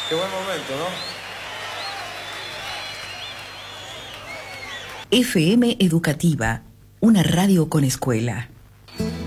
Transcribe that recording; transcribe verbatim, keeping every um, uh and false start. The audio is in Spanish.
Qué buen momento, ¿no? F M Educativa, una radio con escuela.